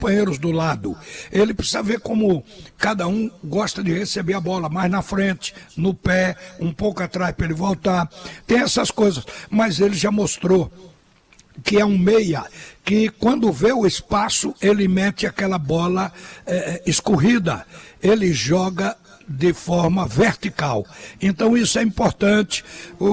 companheiros do lado. Ele precisa ver como cada um gosta de receber a bola, mais na frente, no pé, um pouco atrás para ele voltar. Tem essas coisas, mas ele já mostrou que é um meia, que quando vê o espaço, ele mete aquela bola escorrida, ele joga de forma vertical. Então isso é importante,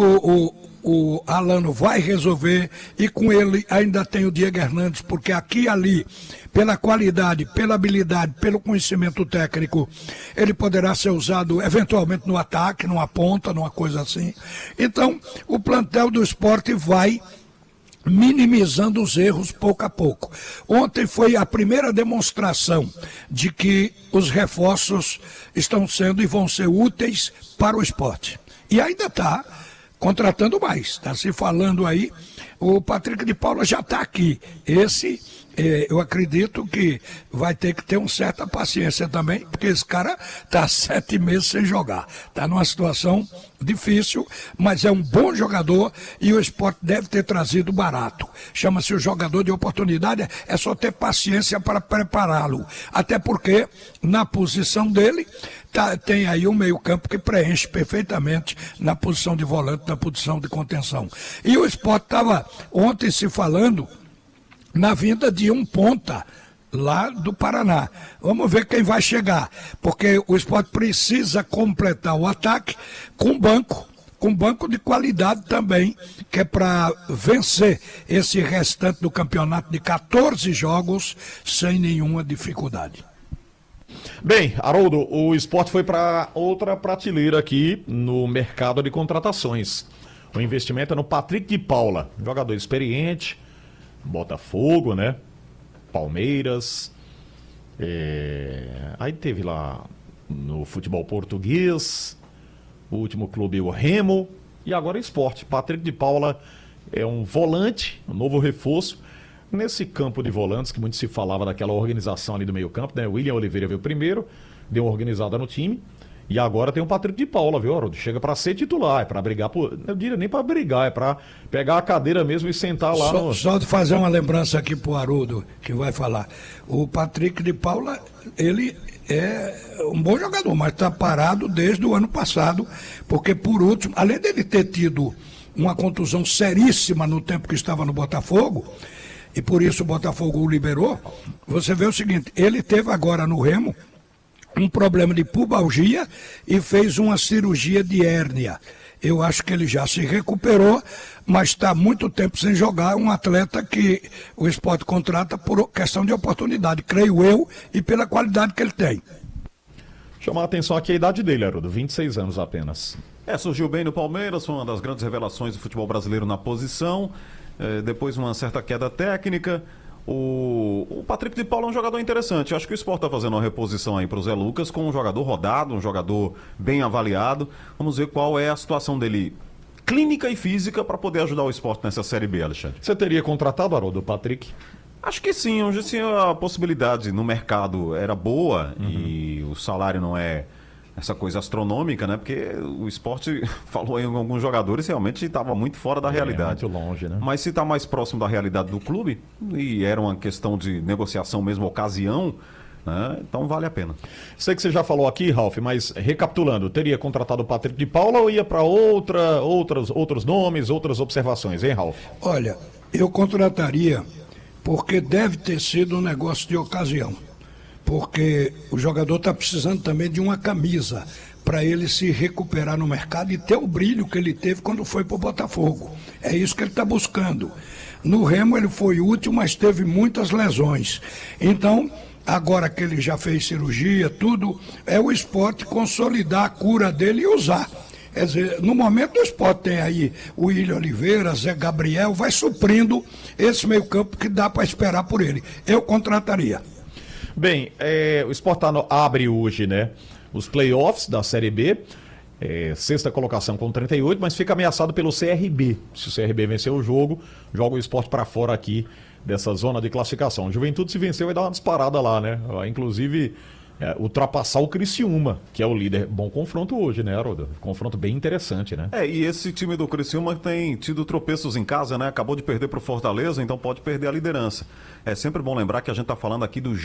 o Alano vai resolver, e com ele ainda tem o Diego Hernandes, porque aqui e ali, pela qualidade, pela habilidade, pelo conhecimento técnico, ele poderá ser usado eventualmente no ataque, numa ponta, numa coisa assim. Então, o plantel do Sport vai minimizando os erros pouco a pouco. Ontem foi a primeira demonstração de que os reforços estão sendo e vão ser úteis para o esporte. E ainda está contratando mais. Está se falando aí, o Patrick de Paula já está aqui. Esse, eu acredito que vai ter que ter uma certa paciência também, porque esse cara está 7 meses sem jogar. Está numa situação difícil, mas é um bom jogador e o Sport deve ter trazido barato. Chama-se o jogador de oportunidade, é só ter paciência para prepará-lo. Até porque, na posição dele, tem aí um meio-campo que preenche perfeitamente na posição de volante, na posição de contenção. E o Sport estava ontem se falando na vinda de um ponta lá do Paraná. Vamos ver quem vai chegar, porque o Sport precisa completar o ataque com banco de qualidade também, que é para vencer esse restante do campeonato de 14 jogos sem nenhuma dificuldade. Bem, Haroldo, o Sport foi para outra prateleira aqui no mercado de contratações. O investimento é no Patrick de Paula, jogador experiente, Botafogo, né? Palmeiras, aí teve lá no futebol português, o último clube o Remo, e agora o Sport. Patrick de Paula é um volante, um novo reforço, nesse campo de volantes que muito se falava daquela organização ali do meio campo, né? O William Oliveira veio primeiro, deu uma organizada no time, e agora tem o Patrick de Paula, viu, Haroldo? Chega para ser titular, é para brigar por... Eu diria nem para brigar, é para pegar a cadeira mesmo e sentar lá no... Só de fazer uma lembrança aqui pro Haroldo, que vai falar. O Patrick de Paula, ele é um bom jogador, mas está parado desde o ano passado, porque por último, além dele ter tido uma contusão seríssima no tempo que estava no Botafogo, e por isso o Botafogo o liberou, você vê o seguinte, ele teve agora no Remo um problema de pubalgia e fez uma cirurgia de hérnia. Eu acho que ele já se recuperou, mas está muito tempo sem jogar. Um atleta que o Sport contrata por questão de oportunidade, creio eu, e pela qualidade que ele tem. Chamar a atenção aqui a idade dele, Haroldo, 26 anos apenas. Surgiu bem no Palmeiras, foi uma das grandes revelações do futebol brasileiro na posição, depois uma certa queda técnica. O Patrick de Paula é um jogador interessante. Eu acho que o Sport está fazendo uma reposição aí para o Zé Lucas com um jogador rodado, um jogador bem avaliado. Vamos ver qual é a situação dele clínica e física para poder ajudar o Sport nessa Série B, Alexandre. Você teria contratado, Haroldo, o Patrick? Acho que sim. Hoje sim, a possibilidade no mercado era boa e o salário não é essa coisa astronômica, né? Porque o Sport falou em alguns jogadores realmente estava muito fora da realidade. Muito longe, né? Mas se está mais próximo da realidade do clube, e era uma questão de negociação mesmo, ocasião, né? Então vale a pena. Sei que você já falou aqui, Ralf, mas recapitulando, teria contratado o Patrick de Paula ou ia para outros nomes, outras observações, hein, Ralf? Olha, eu contrataria porque deve ter sido um negócio de ocasião. Porque o jogador está precisando também de uma camisa para ele se recuperar no mercado e ter o brilho que ele teve quando foi para o Botafogo. É isso que ele está buscando. No Remo ele foi útil, mas teve muitas lesões. Então, agora que ele já fez cirurgia, tudo, é o Sport consolidar a cura dele e usar. Quer dizer, no momento o Sport tem aí o William Oliveira, Zé Gabriel, vai suprindo esse meio campo que dá para esperar por ele. Eu contrataria. Bem, o Sport abre hoje, né, os playoffs da Série B, sexta colocação com 38, mas fica ameaçado pelo CRB. Se o CRB vencer o jogo, joga o Sport para fora aqui dessa zona de classificação. O Juventude, se vencer, vai dar uma disparada lá, né? Vai, inclusive, ultrapassar o Criciúma, que é o líder. Bom confronto hoje, né, Haroldo? Confronto bem interessante, né? E esse time do Criciúma tem tido tropeços em casa, né? Acabou de perder para o Fortaleza, então pode perder a liderança. É sempre bom lembrar que a gente está falando aqui do